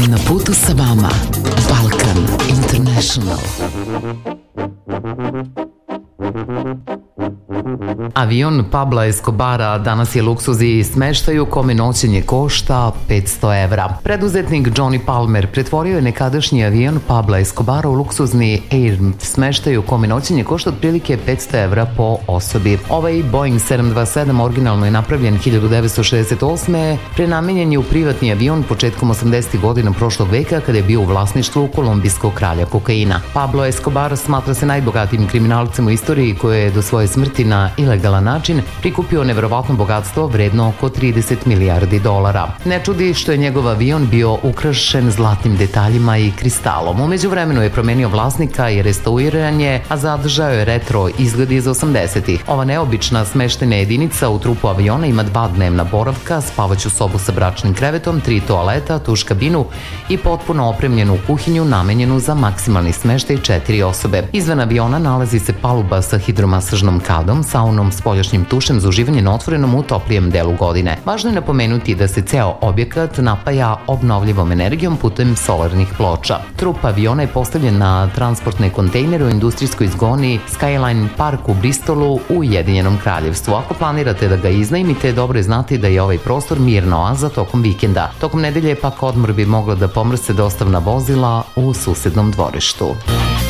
Na putu sa vama, Balkan International. Avion Pabla Escobara danas je luksuz i smeštaj u kome noćenje košta 500 evra. Preduzetnik Johnny Palmer pretvorio je nekadašnji avion Pabla Escobara u luksuzni Air smeštaj u kome noćenje košta otprilike 500 evra po osobi. Ovaj Boeing 727 originalno je napravljen 1968. Prenamenjen je u privatni avion početkom 80. godina prošlog veka kada je bio u vlasništvu kolumbijskog kralja kokaina. Pablo Escobar smatra se najbogatijim kriminalcem u istoriji koji je do svoje smrti na ilegalan način prikupio neverovatno bogatstvo vredno oko 30 milijardi dolara. Ne čudi što je njegov avion bio ukrašen zlatnim detaljima i kristalom. Umeđu vremenu je promenio vlasnika i restauriran je, a zadržao je retro izgled iz 80-ih. Ova neobična smeštena jedinica u trupu aviona ima 2 dnevna boravka, spavaću sobu sa bračnim krevetom, 3 toaleta, tuš kabinu i potpuno opremljenu kuhinju namenjenu za maksimalni smeštaj 4 osobe. Izvan aviona nalazi se paluba sa hidromasažnom kadom, saunom, spoljašnjim tušem za uživanje na otvorenom u toplijem delu godine. Važno je napomenuti da se ceo objekat napaja obnovljivom energijom putem solarnih ploča. Trup aviona je postavljen na transportne kontejnere u industrijskoj zoni Skyline Park u Bristolu u Ujedinjenom kraljevstvu. Ako planirate da ga iznajmite, dobro je znati da je ovaj prostor mirna oaza tokom vikenda. Tokom nedelje pak odmor bi mogla da pomrse dostavna vozila u susednom dvorištu.